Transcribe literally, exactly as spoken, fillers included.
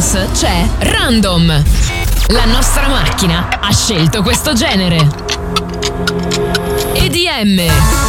Mix c'è Random. La nostra macchina ha scelto questo genere. E D M